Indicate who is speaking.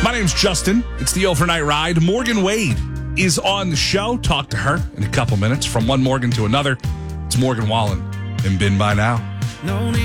Speaker 1: My name's Justin. It's the Overnight Ride. Morgan Wade is on the show. Talk to her in a couple minutes. From one Morgan to another, it's Morgan Wallen and Been By Now.